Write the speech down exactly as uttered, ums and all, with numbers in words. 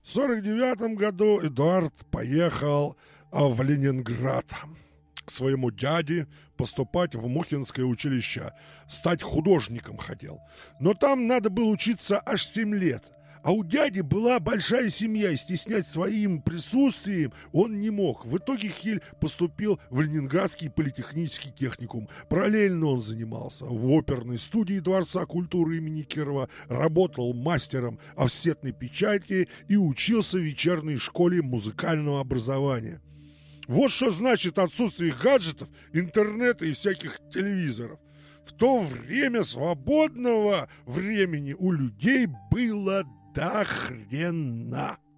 В сорок девятом году Эдуард поехал а, в Ленинград к своему дяде поступать в Мухинское училище. Стать художником хотел. Но там надо было учиться аж семь лет. А у дяди была большая семья, и стеснять своим присутствием он не мог. В итоге Хиль поступил в Ленинградский политехнический техникум. Параллельно он занимался в оперной студии Дворца культуры имени Кирова, работал мастером офсетной печати и учился в вечерней школе музыкального образования. Вот что значит отсутствие гаджетов, интернета и всяких телевизоров. В то время свободного времени у людей было до хрена.